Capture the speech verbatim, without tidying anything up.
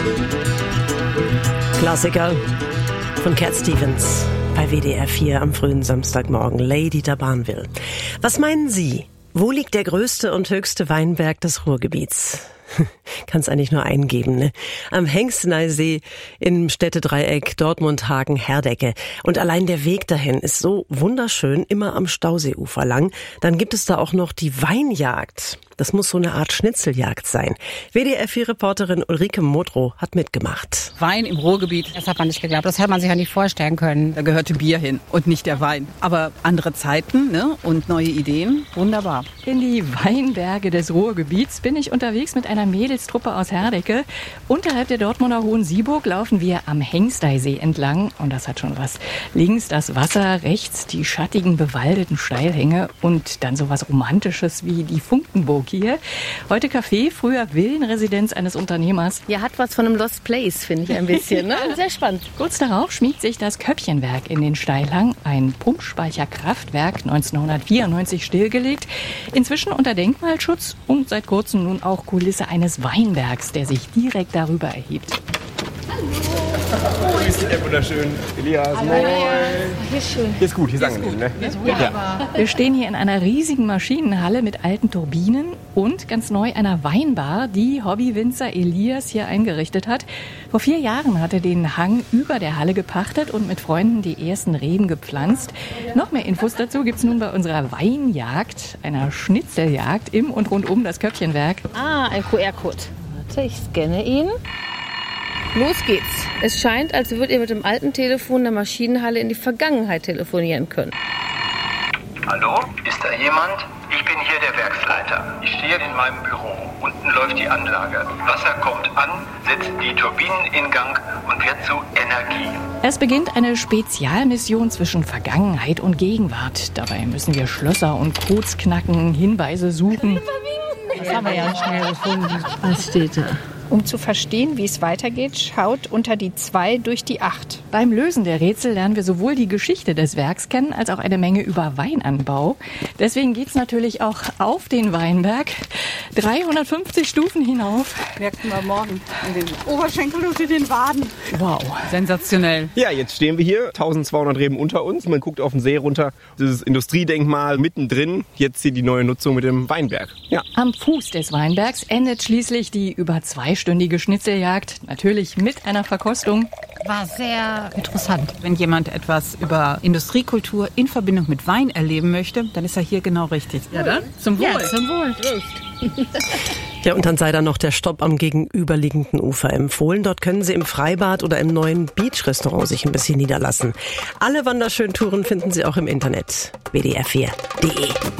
Klassiker von Cat Stevens bei W D R vier am frühen Samstagmorgen. Lady da Barneville. Was meinen Sie? Wo liegt der größte und höchste Weinberg des Ruhrgebiets? Kann es eigentlich nur eingeben, ne? Am Hengsteneysee im Städtedreieck Dortmund, Hagen, Herdecke. Und allein der Weg dahin ist so wunderschön, immer am Stauseeufer lang. Dann gibt es da auch noch die Weinjagd. Das muss so eine Art Schnitzeljagd sein. W D R vier-Reporterin Ulrike Modrow hat mitgemacht. Wein im Ruhrgebiet, das hat man nicht geglaubt. Das hätte man sich ja nicht vorstellen können. Da gehörte Bier hin und nicht der Wein. Aber andere Zeiten, ne? Und neue Ideen, wunderbar. In die Weinberge des Ruhrgebiets bin ich unterwegs mit einer Mädelstruppe aus Herdecke. Unterhalb der Dortmunder Hohen Sieburg laufen wir am Hengsteysee entlang. Und das hat schon was. Links das Wasser, rechts die schattigen, bewaldeten Steilhänge und dann sowas Romantisches wie die Funkenburg hier. Heute Café, früher Villenresidenz eines Unternehmers. Ja, hat was von einem Lost Place, finde ich ein bisschen. Ne? Sehr spannend. Kurz darauf schmiegt sich das Köppchenwerk in den Steilhang. Ein Pumpspeicherkraftwerk, neunzehnhundertvierundneunzig stillgelegt. Inzwischen unter Denkmalschutz und seit kurzem nun auch Kulisse eines Weinbergs, der sich direkt darüber erhebt. Oh, hier ist der wunderschön. Elias, Hallo. moin. Hier ist schön. Hier ist gut, hier ist angenehm, ne? Ja. Wir stehen hier in einer riesigen Maschinenhalle mit alten Turbinen und ganz neu einer Weinbar, die Hobbywinzer Elias hier eingerichtet hat. Vor vier Jahren hat er den Hang über der Halle gepachtet und mit Freunden die ersten Reben gepflanzt. Noch mehr Infos dazu gibt's nun bei unserer Weinjagd, einer Schnitzeljagd im und rund um das Köppchenwerk. Ah, ein Q R-Code. Warte, ich scanne ihn. Los geht's. Es scheint, als würdet ihr mit dem alten Telefon der Maschinenhalle in die Vergangenheit telefonieren können. Hallo? Ist da jemand? Ich bin hier der Werksleiter. Ich stehe in meinem Büro. Unten läuft die Anlage. Wasser kommt an, setzt die Turbinen in Gang und wird zu Energie. Es beginnt eine Spezialmission zwischen Vergangenheit und Gegenwart. Dabei müssen wir Schlösser und Codes knacken, Hinweise suchen. Das haben wir ja schnell gefunden. Was steht da? Um zu verstehen, wie es weitergeht, schaut unter die zwei durch die acht. Beim Lösen der Rätsel lernen wir sowohl die Geschichte des Werks kennen, als auch eine Menge über Weinanbau. Deswegen geht's natürlich auch auf den Weinberg. dreihundertfünfzig Stufen hinauf. Merken wir morgen in den Oberschenkel und in den Waden. Wow. Sensationell. Ja, jetzt stehen wir hier, eintausendzweihundert Reben unter uns. Man guckt auf den See runter. Dieses Industriedenkmal mittendrin. Jetzt hier die neue Nutzung mit dem Weinberg. Ja. Am Fuß des Weinbergs endet schließlich die über zweistündige Schnitzeljagd. Natürlich mit einer Verkostung. War sehr interessant. Wenn jemand etwas über Industriekultur in Verbindung mit Wein erleben möchte, dann ist er hier genau richtig. Ja, dann zum Wohl. Ja, zum Wohl. Prost. Ja, und dann sei da noch der Stopp am gegenüberliegenden Ufer empfohlen. Dort können Sie im Freibad oder im neuen Beach-Restaurant sich ein bisschen niederlassen. Alle wunderschönen Touren finden Sie auch im Internet. w d r vier punkt d e